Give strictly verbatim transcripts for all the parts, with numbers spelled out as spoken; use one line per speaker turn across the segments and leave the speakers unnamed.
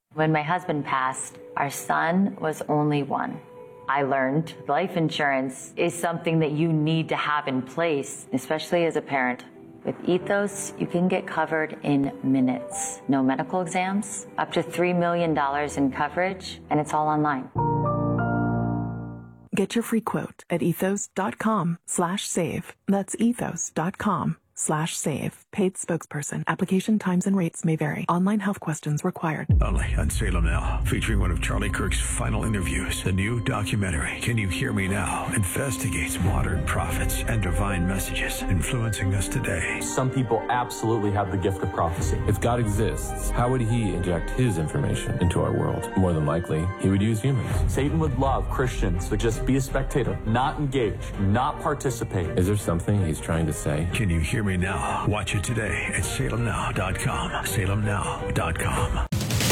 When my husband passed, our son was only one. I learned life insurance is something that you need to have in place, especially as a parent. With Ethos, you can get covered in minutes. No medical exams, up to three million dollars in coverage, and it's all online.
Get your free quote at ethos.com slash save. That's ethos.com slash save. Paid spokesperson. Application times and rates may vary. Online health questions required.
Only on Salem Now, featuring one of Charlie Kirk's final interviews. The new documentary, Can You Hear Me Now?, investigates modern prophets and divine messages influencing us today.
Some people absolutely have the gift of prophecy.
If God exists, how would he inject his information into our world? More than likely, he would use humans.
Satan would love Christians to just be a spectator, not engage, not participate.
Is there something he's trying to say?
Can You Hear Me Now? Watch it today at salem now dot com. salem now dot com.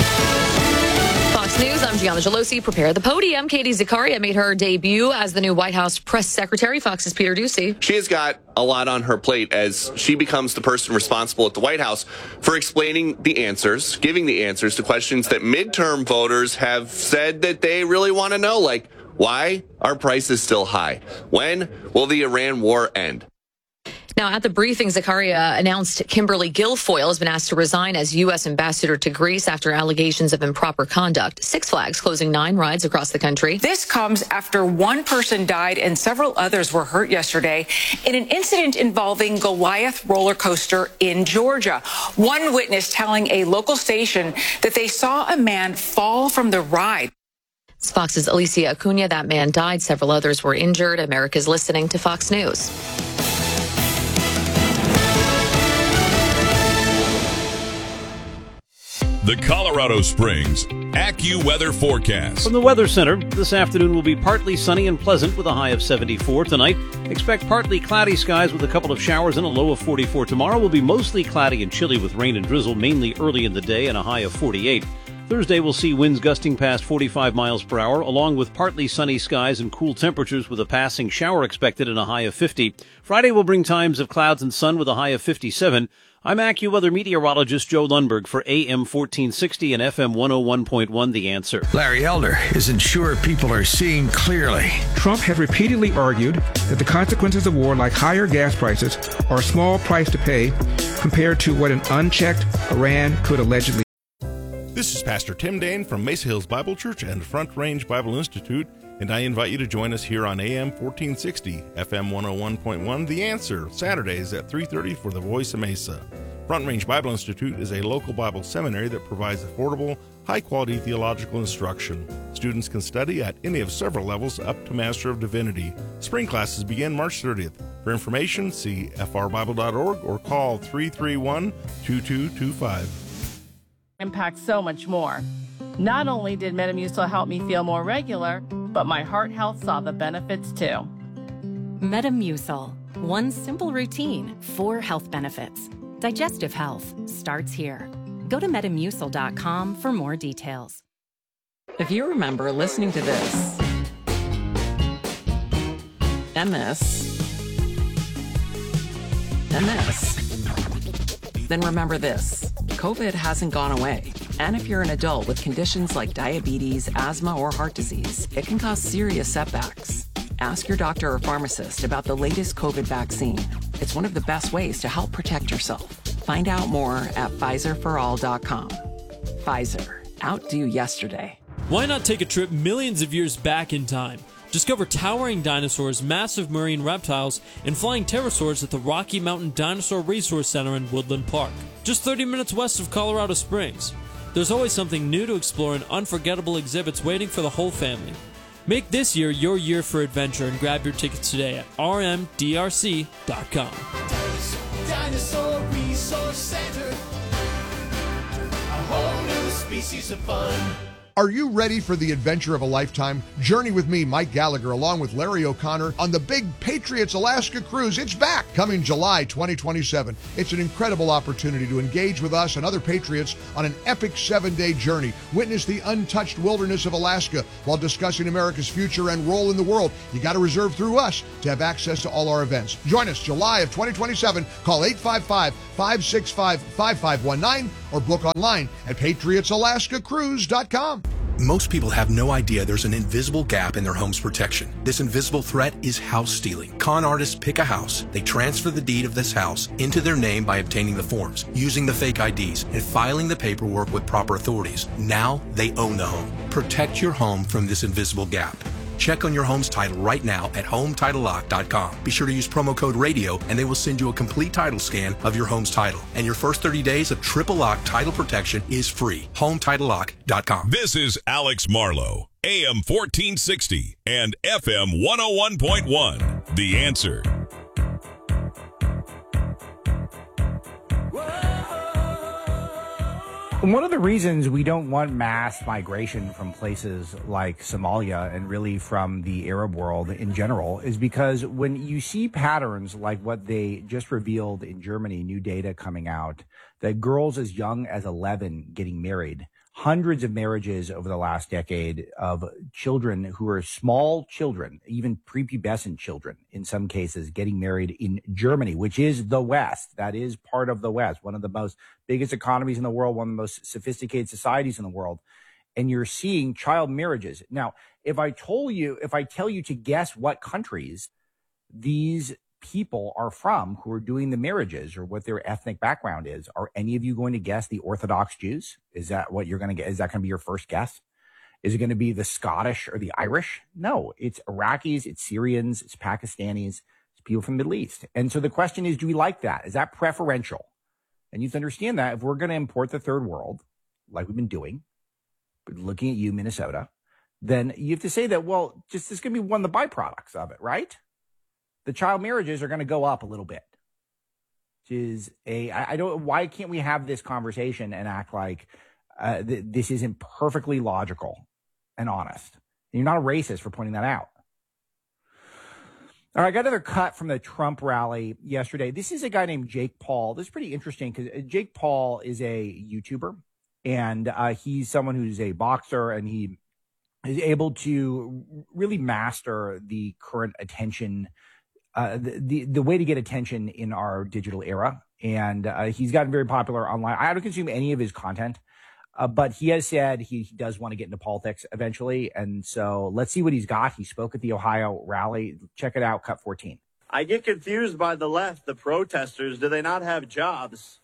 Fox News, I'm Gianna Gelosi. Prepare the podium. Katie Zakaria made her debut as the new White House press secretary. Fox's Peter Ducey.
She has got a lot on her plate as she becomes the person responsible at the White House for explaining the answers, giving the answers to questions that midterm voters have said that they really want to know, like, why are prices still high? When will the Iran war end?
Now, at the briefing, Zakaria announced Kimberly Guilfoyle has been asked to resign as U S ambassador to Greece after allegations of improper conduct. Six Flags closing nine rides across the country.
This comes after one person died and several others were hurt yesterday in an incident involving Goliath roller coaster in Georgia. One witness telling a local station that they saw a man fall from the ride.
It's Fox's Alicia Acuna. That man died. Several others were injured. America's listening to Fox News.
The Colorado Springs AccuWeather forecast.
From the Weather Center, this afternoon will be partly sunny and pleasant with a high of seventy-four. Tonight, expect partly cloudy skies with a couple of showers and a low of forty-four. Tomorrow will be mostly cloudy and chilly with rain and drizzle mainly early in the day and a high of forty-eight. Thursday will see winds gusting past forty-five miles per hour, along with partly sunny skies and cool temperatures with a passing shower expected and a high of fifty. Friday will bring times of clouds and sun with a high of fifty-seven. I'm AccuWeather meteorologist Joe Lundberg for A M fourteen sixty and F M one oh one point one The Answer.
Larry Elder isn't sure people are seeing clearly.
Trump has repeatedly argued that the consequences of war, like higher gas prices, are a small price to pay compared to what an unchecked Iran could allegedly.
This is Pastor Tim Dane from Mesa Hills Bible Church and Front Range Bible Institute, and I invite you to join us here on A M fourteen sixty, F M one oh one point one, The Answer, Saturdays at three thirty for the Voice of Mesa. Front Range Bible Institute is a local Bible seminary that provides affordable, high-quality theological instruction. Students can study at any of several levels up to Master of Divinity. Spring classes begin March thirtieth. For information, see f r bible dot org or call three three one, two two two five.
Impact so much more. Not only did Metamucil help me feel more regular, but my heart health saw the benefits too.
Metamucil, one simple routine, four health benefits. Digestive health starts here. Go to metamucil dot com for more details.
If you remember listening to this, and this, and this, then remember this. COVID hasn't gone away. And if you're an adult with conditions like diabetes, asthma, or heart disease, it can cause serious setbacks. Ask your doctor or pharmacist about the latest COVID vaccine. It's one of the best ways to help protect yourself. Find out more at Pfizer for all dot com. Pfizer. Outdo yesterday.
Why not take a trip millions of years back in time? Discover towering dinosaurs, massive marine reptiles, and flying pterosaurs at the Rocky Mountain Dinosaur Resource Center in Woodland Park, just thirty minutes west of Colorado Springs. There's always something new to explore and unforgettable exhibits waiting for the whole family. Make this year your year for adventure and grab your tickets today at r m d r c dot com.
Dinosaur Resource Center, a whole new species of fun.
Are you ready for the adventure of a lifetime? Journey with me, Mike Gallagher, along with Larry O'Connor on the Big Patriots Alaska Cruise. It's back, coming July twenty twenty-seven. It's an incredible opportunity to engage with us and other Patriots on an epic seven-day journey. Witness the untouched wilderness of Alaska while discussing America's future and role in the world. You got to reserve through us to have access to all our events. Join us July of twenty twenty-seven. Call eight five five, five six five, five five one nine or book online at patriots alaska cruise dot com.
Most people have no idea there's an invisible gap in their home's protection. This invisible threat is house stealing. Con artists pick a house, they transfer the deed of this house into their name by obtaining the forms, using the fake I Ds, and filing the paperwork with proper authorities. Now they own the home. Protect your home from this invisible gap. Check on your home's title right now at home title lock dot com. Be sure to use promo code radio and they will send you a complete title scan of your home's title. And your first thirty days of triple lock title protection is free. home title lock dot com.
This is Alex Marlowe, A M fourteen sixty and F M one oh one point one. The Answer.
One of the reasons we don't want mass migration from places like Somalia and really from the Arab world in general is because when you see patterns like what they just revealed in Germany, new data coming out, that girls as young as eleven getting married, hundreds of marriages over the last decade of children who are small children, even prepubescent children in some cases, getting married in Germany, which is the West. That is part of the West, one of the most biggest economies in the world, one of the most sophisticated societies in the world. And you're seeing child marriages. Now, if I told you, if I tell you to guess what countries these people are from who are doing the marriages or what their ethnic background is, are any of you going to guess the Orthodox Jews? Is that what you're going to get? Is that going to be your first guess? Is it going to be the Scottish or the Irish? No, it's Iraqis, it's Syrians, it's Pakistanis, it's people from the Middle East. And so the question is, do we like that? Is that preferential? And you have to understand that if we're going to import the third world, like we've been doing, looking at you, Minnesota, then you have to say that, well, just this is going to be one of the byproducts of it, right? The child marriages are going to go up a little bit. Which is a, I, I don't, why can't we have this conversation and act like uh, th- this isn't perfectly logical and honest? And you're not a racist for pointing that out. All right, I got another cut from the Trump rally yesterday. This is a guy named Jake Paul. This is pretty interesting because Jake Paul is a YouTuber, and uh, he's someone who's a boxer, and he is able to really master the current attention Uh, the, the the way to get attention in our digital era. And uh, he's gotten very popular online. I don't consume any of his content, uh, but he has said he, he does want to get into politics eventually. And so let's see what he's got. He spoke at the Ohio rally. Check it out, cut fourteen.
I get confused by the left, the protesters. Do they not have jobs?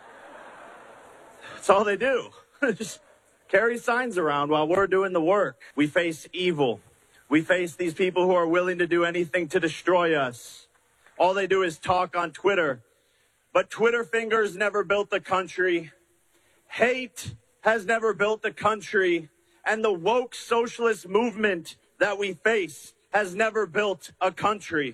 That's all they do. Just carry signs around while we're doing the work. We face evil. We face these people who are willing to do anything to destroy us. All they do is talk on Twitter. But Twitter fingers never built the country. Hate has never built the country. And the woke socialist movement that we face has never built a country.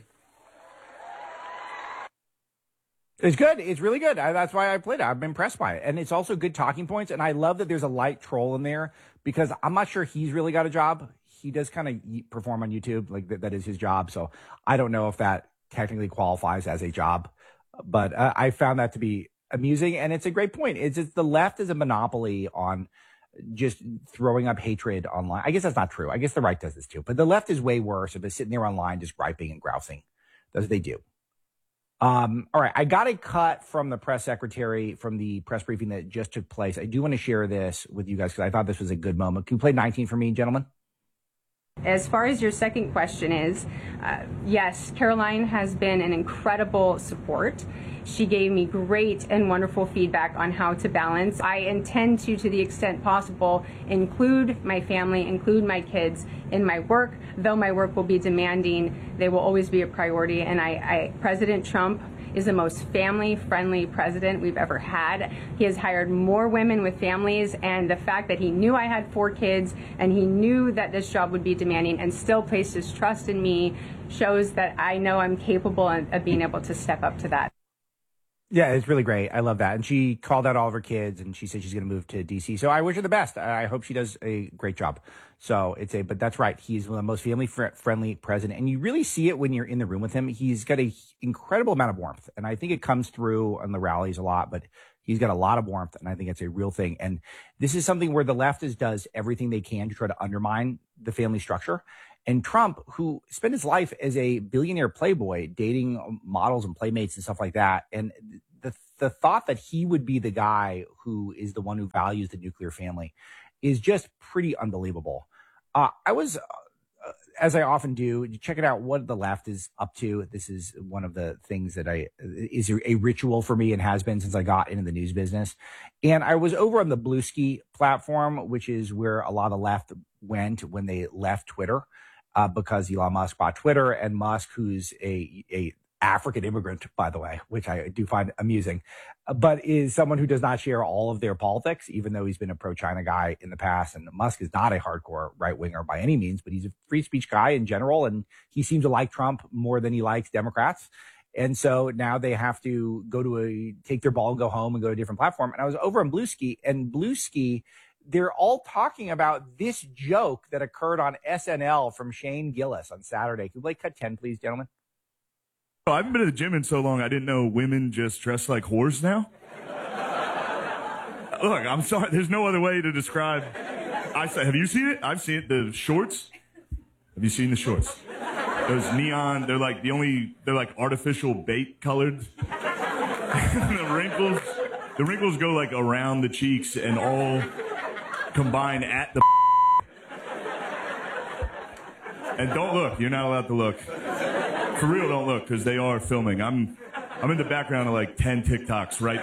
It's good. It's really good. I, that's why I played it. I'm impressed by it. And it's also good talking points. And I love that there's a light troll in there because I'm not sure he's really got a job. He does kind of perform on YouTube, like that, that is his job. So I don't know if that technically qualifies as a job, but uh, I found that to be amusing. And it's a great point. It's just the left is a monopoly on just throwing up hatred online. I guess that's not true. I guess the right does this too, but the left is way worse if it's sitting there online just griping and grousing. That's what they do. Um, all right. I got a cut from the press secretary from the press briefing that just took place. I do want to share this with you guys because I thought this was a good moment. Can you play nineteen for me, gentlemen?
As far as your second question is, uh, yes, Caroline has been an incredible support. She gave me great and wonderful feedback on how to balance. I intend to, to the extent possible, include my family, include my kids in my work. Though my work will be demanding, they will always be a priority. And I, I President Trump is the most family-friendly president we've ever had. He has hired more women with families, and the fact that he knew I had four kids and he knew that this job would be demanding and still placed his trust in me shows that I know I'm capable of being able to step up to that.
Yeah, it's really great. I love that. And she called out all of her kids, and she said she's going to move to D C. So I wish her the best. I hope she does a great job. So it's a, but that's right. He's the most family fr- friendly president. And you really see it when you're in the room with him. He's got an incredible amount of warmth. And I think it comes through on the rallies a lot, but he's got a lot of warmth. And I think it's a real thing. And this is something where the left is, does everything they can to try to undermine the family structure. And Trump, who spent his life as a billionaire playboy, dating models and playmates and stuff like that. And the the thought that he would be the guy who is the one who values the nuclear family is just pretty unbelievable. Uh, I was, uh, as I often do, checking out what the left is up to. This is one of the things that I is a ritual for me and has been since I got into the news business. And I was over on the Bluesky platform, which is where a lot of the left went when they left Twitter, uh, because Elon Musk bought Twitter, and Musk, who's a a African immigrant, by the way, which I do find amusing, but is someone who does not share all of their politics, even though he's been a pro-China guy in the past. And Musk is not a hardcore right-winger by any means, but he's a free speech guy in general, and he seems to like Trump more than he likes Democrats. And so now they have to go to a, take their ball and go home and go to a different platform. And I was over on Bluesky, and Bluesky, they're all talking about this joke that occurred on S N L from Shane Gillis on Saturday. Could we cut ten, please, gentlemen?
Oh, I haven't been to the gym in so long, I didn't know women just dress like whores now. Look, I'm sorry. There's no other way to describe. I say, have you seen it? I've seen it. The shorts. Have you seen the shorts? Those neon. They're like the only. They're like artificial bait colored. the wrinkles. The wrinkles go like around the cheeks and all combine at the. And don't look. You're not allowed to look. For real, don't look, because they are filming. I'm I'm in the background of like ten TikToks right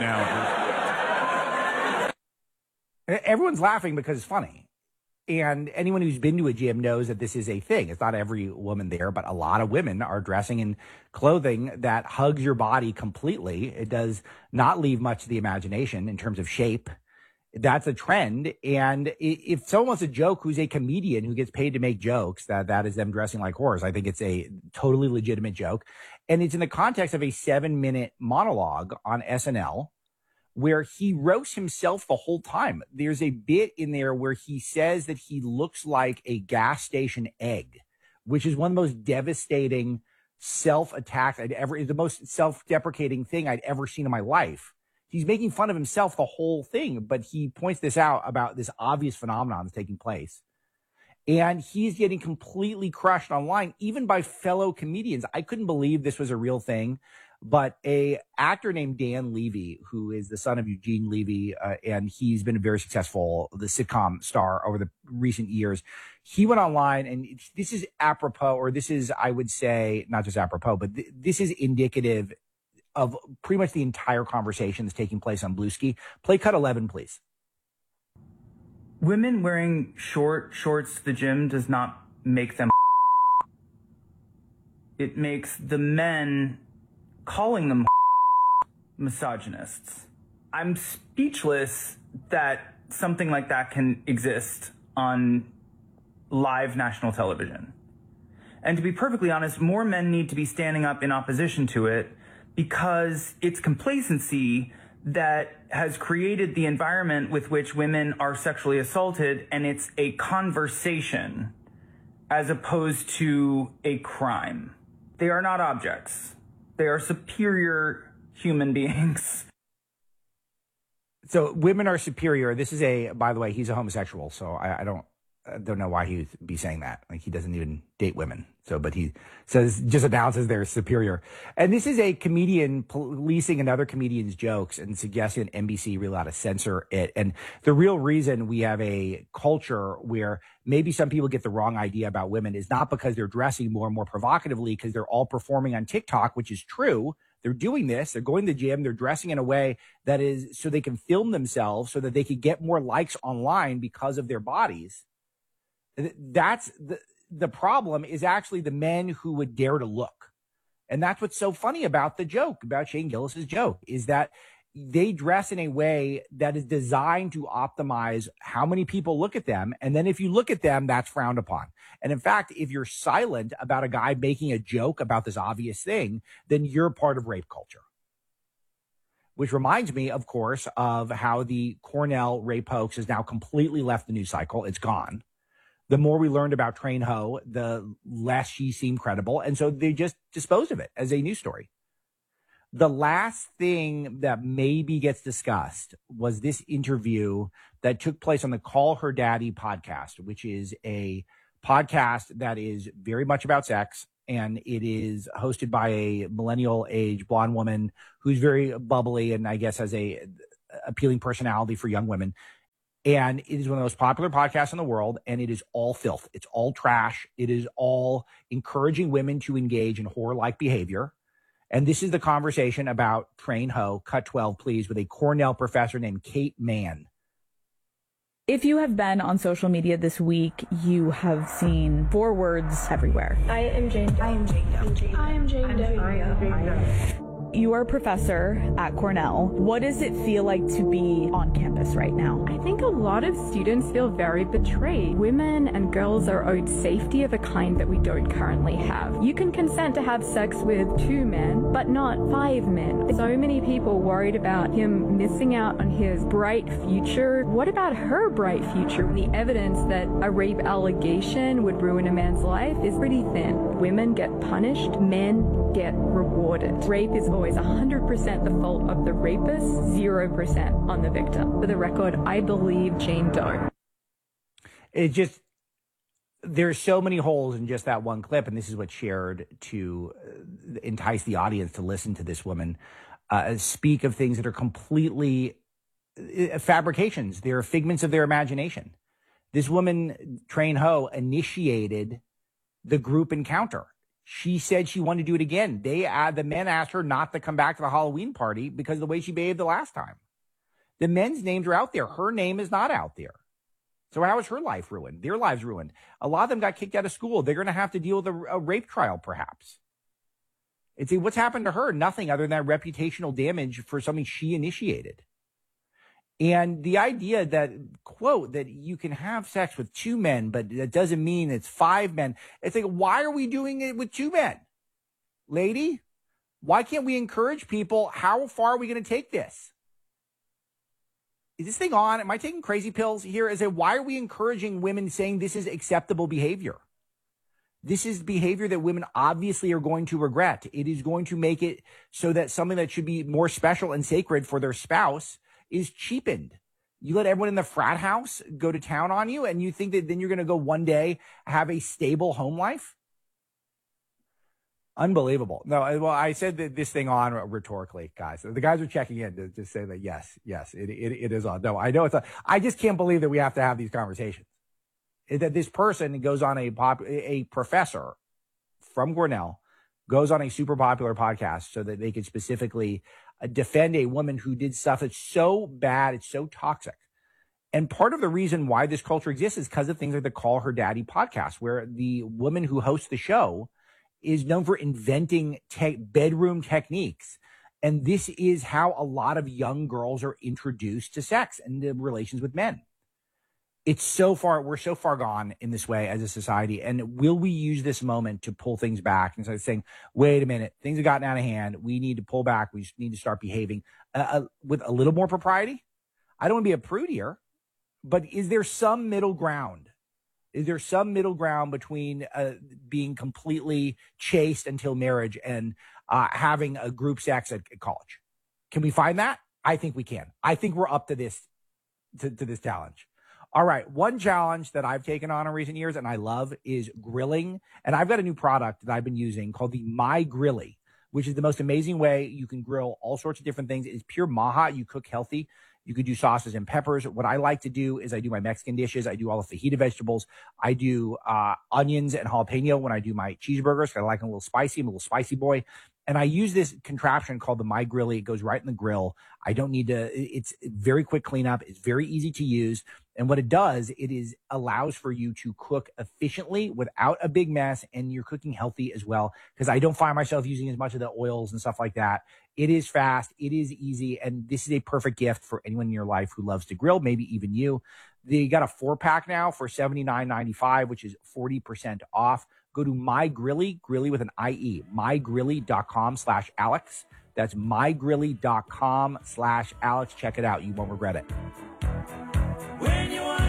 now.
Everyone's laughing because it's funny. And anyone who's been to a gym knows that this is a thing. It's not every woman there, but a lot of women are dressing in clothing that hugs your body completely. It does not leave much to the imagination in terms of shape. That's a trend. And if someone wants a joke who's a comedian who gets paid to make jokes, that that is them dressing like whores, I think it's a totally legitimate joke. And it's in the context of a seven minute monologue on S N L where he roasts himself the whole time. There's a bit in there where he says that he looks like a gas station egg, which is one of the most devastating self-attacks I'd ever, the most self-deprecating thing I'd ever seen in my life. He's making fun of himself the whole thing, but he points this out about this obvious phenomenon that's taking place. And he's getting completely crushed online, even by fellow comedians. I couldn't believe this was a real thing, but a actor named Dan Levy, who is the son of Eugene Levy, uh, and he's been a very successful, the sitcom star over the recent years. He went online, and this is apropos, or this is, I would say, not just apropos, but th- this is indicative of pretty much the entire conversation that's taking place on Bluesky. Play cut eleven, please.
Women wearing short shorts to the gym does not make them. It makes the men calling them misogynists. I'm speechless that something like that can exist on live national television. And to be perfectly honest, more men need to be standing up in opposition to it, because it's complacency that has created the environment with which women are sexually assaulted, and it's a conversation as opposed to a crime. They are not objects. They are superior human beings.
So women are superior. This is a, by the way, he's a homosexual, so I, I don't I don't know why he would be saying that. Like, he doesn't even date women. So, but he says, just announces they're superior. And this is a comedian policing another comedian's jokes and suggesting that N B C really ought to censor it. And the real reason we have a culture where maybe some people get the wrong idea about women is not because they're dressing more and more provocatively, because they're all performing on TikTok, which is true. They're doing this. They're going to the gym. They're dressing in a way that is so they can film themselves so that they can get more likes online because of their bodies. That's the, the problem is actually the men who would dare to look. And that's what's so funny about the joke, about Shane Gillis's joke, is that they dress in a way that is designed to optimize how many people look at them. And then if you look at them, that's frowned upon. And in fact, if you're silent about a guy making a joke about this obvious thing, then you're part of rape culture. Which reminds me, of course, of how the Cornell rape hoax has now completely left the news cycle. It's gone. The more we learned about Train Ho, the less she seemed credible. And so they just disposed of it as a news story. The last thing that maybe gets discussed was this interview that took place on the Call Her Daddy podcast, which is a podcast that is very much about sex. and it is hosted by a millennial age blonde woman who's very bubbly and I guess has a appealing personality for young women. And it is one of the most popular podcasts in the world, and it is all filth. It's all trash. It is all encouraging women to engage in whore-like behavior. And this is the conversation about Train Ho, cut twelve, please, with a Cornell professor named Kate Manne.
If you have been on social media this week, you have seen four words everywhere.
I am Jane Doe. I am Jane Doe. I am Jane Doe. I am Jane Doe.
You are a professor at Cornell. What does it feel like to be on campus right now?
I think a lot of students feel very betrayed. Women and girls are owed safety of a kind that we don't currently have. You can consent to have sex with two men, but not five men. So many people worried about him missing out on his bright future. What about her bright future? The evidence that a rape allegation would ruin a man's life is pretty thin. Women get punished, men get rewarded. Rape is always one hundred percent the fault of the rapist, zero percent on the victim. For the record, I believe Jane Doe.
It just, there's so many holes in just that one clip, and this is what's shared to entice the audience to listen to this woman uh, speak of things that are completely uh, fabrications. They're figments of their imagination. This woman, Train Ho, initiated the group encounter. She said she wanted to do it again. They uh, the men asked her not to come back to the Halloween party because of the way she behaved the last time. The men's names are out there. Her name is not out there. So how is her life ruined? Their lives ruined. A lot of them got kicked out of school. They're going to have to deal with a, a rape trial, perhaps. It's a, what's happened to her? Nothing other than reputational damage for something she initiated. And the idea that, quote, that you can have sex with two men, but that doesn't mean it's five men. It's like, why are we doing it with two men? Lady, why can't we encourage people? How far are we going to take this? Is this thing on? Am I taking crazy pills here? Is it, why are we encouraging women saying this is acceptable behavior? This is behavior that women obviously are going to regret. It is going to make it so that something that should be more special and sacred for their spouse is cheapened. You let everyone in the frat house go to town on you, and you think that then you're going to go one day have a stable home life? Unbelievable. No, well, I said that this thing on rhetorically, guys. The guys are checking in to just say that, yes, yes, it, it, it is on. No, I know it's on. I just can't believe that we have to have these conversations. That this person goes on a pop, a professor from Cornell goes on a super popular podcast so that they could specifically defend a woman who did stuff that's so bad, it's so toxic. And part of the reason why this culture exists is because of things like the Call Her Daddy podcast, where the woman who hosts the show is known for inventing te- bedroom techniques. And this is how a lot of young girls are introduced to sex and the relations with men. It's so far, we're so far gone in this way as a society. And will we use this moment to pull things back and start saying, wait a minute, things have gotten out of hand. We need to pull back. We need to start behaving uh, uh, with a little more propriety. I don't want to be a prude here, but is there some middle ground? Is there some middle ground between uh, being completely chaste until marriage and uh, having a group sex at, at college? Can we find that? I think we can. I think we're up to this, to, to this challenge. All right. One challenge that I've taken on in recent years and I love is grilling. And I've got a new product that I've been using called the My Grilly, which is the most amazing way you can grill all sorts of different things. It is pure maha. You cook healthy. You could do sauces and peppers. What I like to do is I do my Mexican dishes. I do all the fajita vegetables. I do uh, onions and jalapeno when I do my cheeseburgers. I like them a little spicy. I'm a little spicy boy. And I use this contraption called the My Grilly. It goes right in the grill. I don't need to, it's very quick cleanup. It's very easy to use. And what it does, it is allows for you to cook efficiently without a big mess. And you're cooking healthy as well. Because I don't find myself using as much of the oils and stuff like that. It is fast. It is easy. And this is a perfect gift for anyone in your life who loves to grill, maybe even you. They got a four pack now for seventy-nine ninety-five, which is forty percent off. Go to MyGrilly, Grilly with an I E, mygrilly.com slash Alex. That's mygrilly.com slash Alex. Check it out. You won't regret it.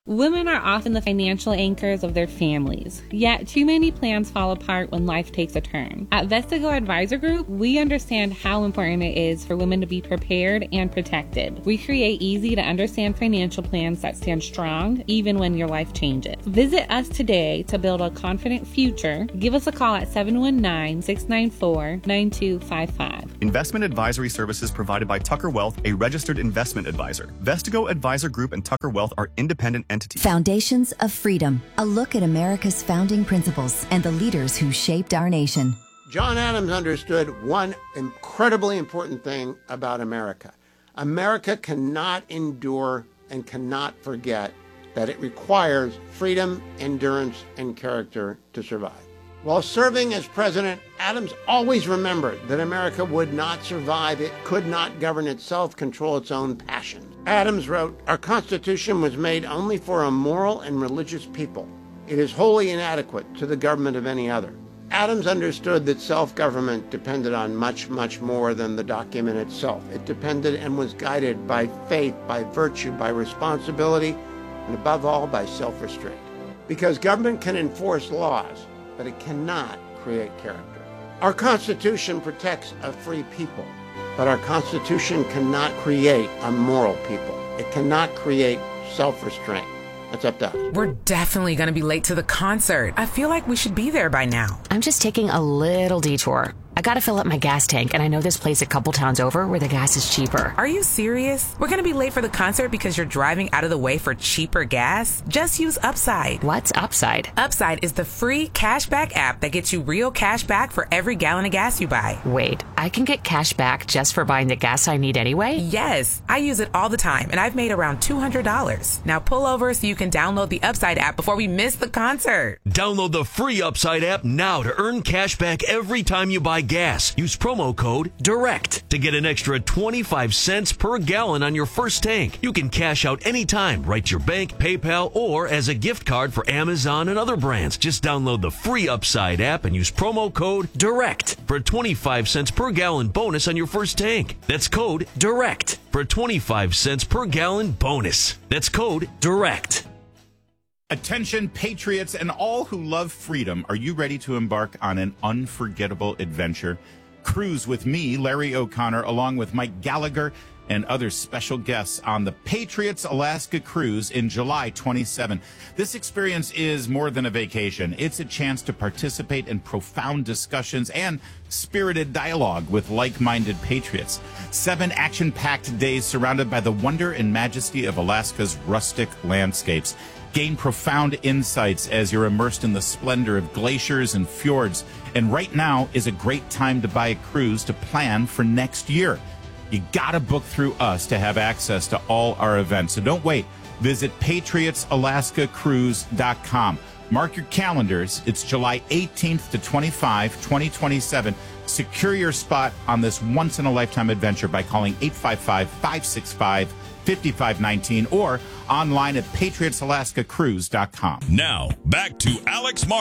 Women are often the financial anchors of their families, yet too many plans fall apart when life takes a turn. At Vestigo Advisor Group, we understand how important it is for women to be prepared and protected. We create easy to understand financial plans that stand strong even when your life changes. Visit us today to build a confident future. Give us a call at seven one nine, six nine four, nine two five five.
Investment advisory services provided by Tucker Wealth, a registered investment advisor. Vestigo Advisor Group and Tucker Wealth are independent entities.
Foundations of Freedom, a look at America's founding principles and the leaders who shaped our nation.
John Adams understood one incredibly important thing about America. America cannot endure and cannot forget that it requires freedom, endurance, and character to survive. While serving as president, Adams always remembered that America would not survive, it could not govern itself, control its own passions. Adams wrote, "Our Constitution was made only for a moral and religious people. It is wholly inadequate to the government of any other." Adams understood that self-government depended on much, much more than the document itself. It depended and was guided by faith, by virtue, by responsibility, and above all, by self-restraint. Because government can enforce laws, but it cannot create character. Our Constitution protects a free people, but our Constitution cannot create a moral people. It cannot create self-restraint. That's up to us.
We're definitely going to be late to the concert. I feel like we should be there by now.
I'm just taking a little detour. I gotta fill up my gas tank, and I know this place a couple towns over where the gas is cheaper.
Are you serious? We're gonna be late for the concert because you're driving out of the way for cheaper gas? Just use Upside.
What's Upside?
Upside is the free cashback app that gets you real cash back for every gallon of gas you buy.
Wait, I can get cash back just for buying the gas I need anyway?
Yes, I use it all the time, and I've made around two hundred dollars. Now pull over so you can download the Upside app before we miss the concert.
Download the free Upside app now to earn cash back every time you buy gas. Use promo code DIRECT to get an extra twenty-five cents per gallon on your first tank. You can cash out anytime, right to your bank, PayPal, or as a gift card for Amazon and other brands. Just download the free Upside app and use promo code DIRECT for a twenty-five cents per gallon bonus on your first tank. That's code DIRECT for a twenty-five cents per gallon bonus. That's code DIRECT.
Attention, patriots and all who love freedom. Are you ready to embark on an unforgettable adventure? Cruise with me, Larry O'Connor, along with Mike Gallagher and other special guests on the Patriots Alaska Cruise in July twenty-seventh. This experience is more than a vacation. It's a chance to participate in profound discussions and spirited dialogue with like-minded patriots. Seven action-packed days surrounded by the wonder and majesty of Alaska's rustic landscapes. Gain profound insights as you're immersed in the splendor of glaciers and fjords. And right now is a great time to buy a cruise to plan for next year. You gotta book through us to have access to all our events. So don't wait. Visit patriots alaska cruise dot com. Mark your calendars. It's July eighteenth to twenty-fifth, twenty twenty-seven. Secure your spot on this once-in-a-lifetime adventure by calling eight five five, five six five, five five one nine or online at patriots alaska cruise dot com.
Now, back to Alex Martin.